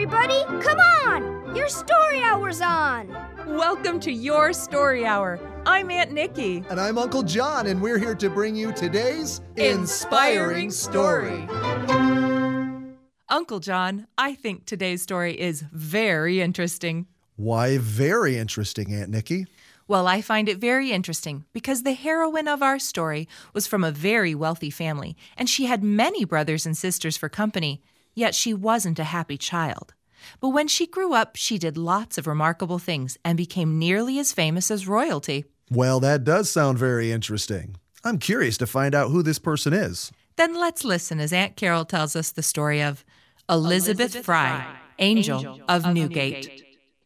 everybody! Come on! Your story hour's on! Welcome to Your Story Hour. I'm Aunt Nikki. And I'm Uncle John, and we're here to bring you today's Inspiring Story. Uncle John, I think today's story is very interesting. Why, very interesting, Aunt Nikki. Well, I find it very interesting because the heroine of our story was from a very wealthy family, and she had many brothers and sisters for company, yet she wasn't a happy child. But when she grew up, she did lots of remarkable things and became nearly as famous as royalty. Well, that does sound very interesting. I'm curious to find out who this person is. Then let's listen as Aunt Carol tells us the story of Elizabeth Fry, Angel of Newgate.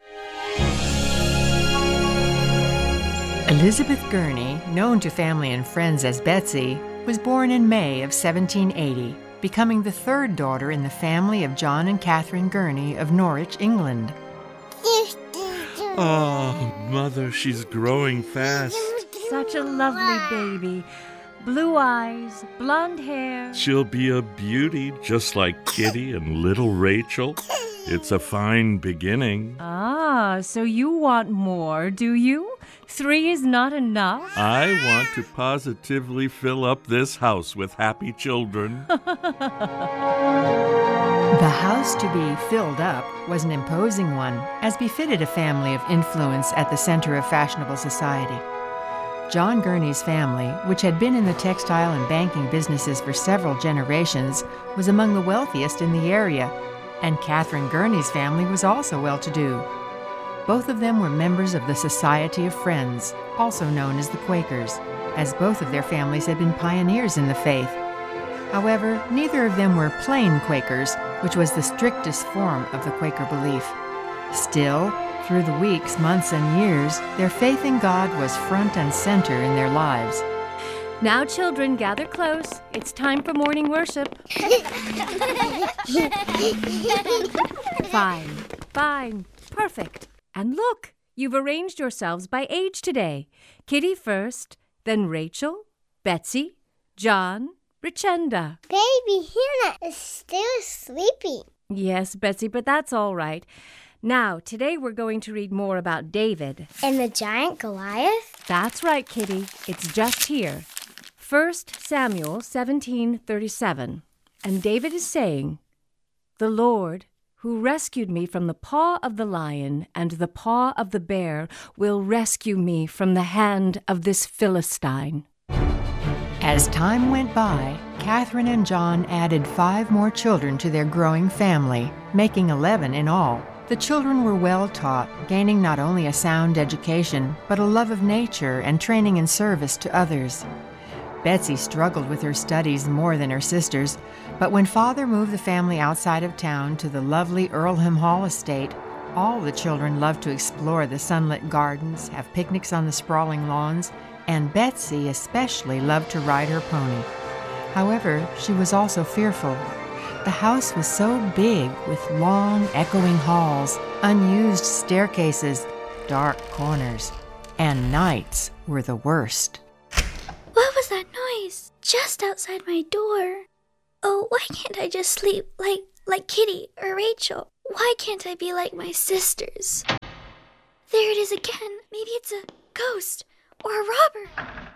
Elizabeth Gurney, known to family and friends as Betsy, was born in May of 1780, becoming the third daughter in the family of John and Catherine Gurney of Norwich, England. Oh, Mother, she's growing fast. Such a lovely baby. Blue eyes, blonde hair. She'll be a beauty, just like Kitty and little Rachel. It's a fine beginning. Ah, so you want more, do you? 3 is not enough? I want to positively fill up this house with happy children. The house to be filled up was an imposing one, as befitted a family of influence at the center of fashionable society. John Gurney's family, which had been in the textile and banking businesses for several generations, was among the wealthiest in the area, and Catherine Gurney's family was also well-to-do. Both of them were members of the Society of Friends, also known as the Quakers, as both of their families had been pioneers in the faith. However, neither of them were plain Quakers, which was the strictest form of the Quaker belief. Still, through the weeks, months, and years, their faith in God was front and center in their lives. Now, children, gather close. It's time for morning worship. Fine. Perfect. And look, you've arranged yourselves by age today. Kitty first, then Rachel, Betsy, John, Richenda. Baby Hannah is still sleeping. Yes, Betsy, but that's all right. Now, today we're going to read more about David. And the giant Goliath? That's right, Kitty. It's just here. 1 Samuel 17:37. And David is saying, "The Lord, who rescued me from the paw of the lion and the paw of the bear, will rescue me from the hand of this Philistine." As time went by, Catherine and John added 5 more children to their growing family, making 11 in all. The children were well taught, gaining not only a sound education, but a love of nature and training in service to others. Betsy struggled with her studies more than her sisters, but when Father moved the family outside of town to the lovely Earlham Hall estate, all the children loved to explore the sunlit gardens, have picnics on the sprawling lawns, and Betsy especially loved to ride her pony. However, she was also fearful. The house was so big, with long, echoing halls, unused staircases, dark corners, and nights were the worst. What was that noise just outside my door? Oh, why can't I just sleep like Kitty or Rachel? Why can't I be like my sisters? There it is again. Maybe it's a ghost or a robber.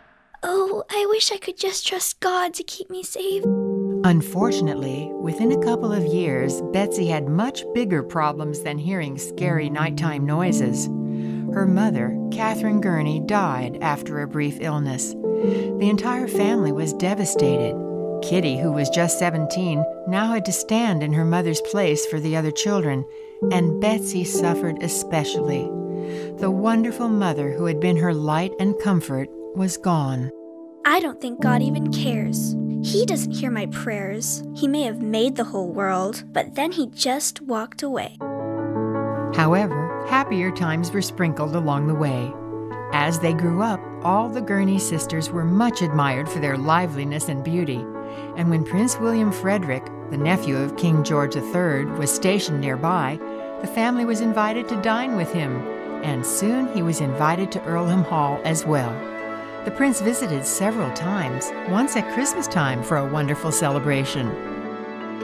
Oh, I wish I could just trust God to keep me safe. Unfortunately, within a couple of years, Betsy had much bigger problems than hearing scary nighttime noises. Her mother, Catherine Gurney, died after a brief illness. The entire family was devastated. Kitty, who was just 17, now had to stand in her mother's place for the other children, and Betsy suffered especially. The wonderful mother who had been her light and comfort was gone. I don't think God even cares. He doesn't hear my prayers. He may have made the whole world, but then he just walked away. However, happier times were sprinkled along the way. As they grew up, all the Gurney sisters were much admired for their liveliness and beauty, and when Prince William Frederick, the nephew of King George III, was stationed nearby, the family was invited to dine with him, and soon he was invited to Earlham Hall as well. The prince visited several times, once at Christmas time for a wonderful celebration.